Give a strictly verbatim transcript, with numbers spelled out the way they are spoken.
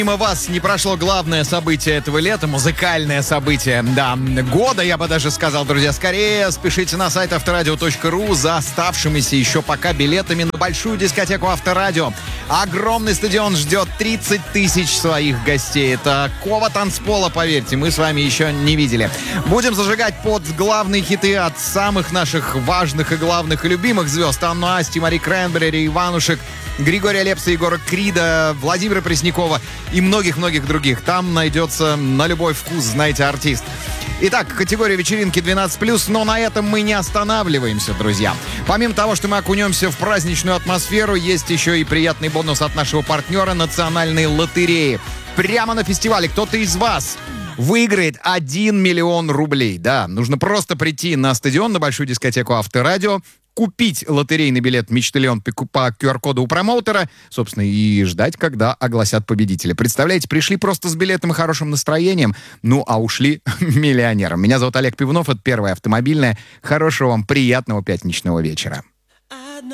Мимо вас не прошло главное событие этого лета, музыкальное событие, да, года, я бы даже сказал, друзья. Скорее спешите на сайт авторадио точка ру за оставшимися еще пока билетами на большую дискотеку Авторадио. Огромный стадион ждет тридцать тысяч своих гостей. Это кова танцпола, поверьте, мы с вами еще не видели. Будем зажигать под главные хиты от самых наших важных и главных и любимых звезд. Анну Асти, Мари Кренбери, Иванушек, Григория Лепса, Егора Крида, Владимира Преснякова и многих-многих других. Там найдется на любой вкус, знаете, артист. Итак, категория вечеринки двенадцать плюс, но на этом мы не останавливаемся, друзья. Помимо того, что мы окунемся в праздничную атмосферу, есть еще и приятный бонус от нашего партнера национальной лотереи. Прямо на фестивале кто-то из вас выиграет один миллион рублей. Да, нужно просто прийти на стадион, на большую дискотеку Авторадио, купить лотерейный билет «Мечты Леон» по ку ар коду у промоутера, собственно, и ждать, когда огласят победителя. Представляете, пришли просто с билетом и хорошим настроением, ну, а ушли миллионером. Меня зовут Олег Пивнов, это Первая автомобильная. Хорошего вам, приятного пятничного вечера.